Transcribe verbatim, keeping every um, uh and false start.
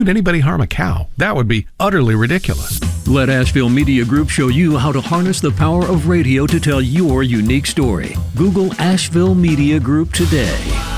Would anybody harm a cow? That would be utterly ridiculous. Let Asheville Media Group show you how to harness the power of radio to tell your unique story. Google Asheville Media Group today.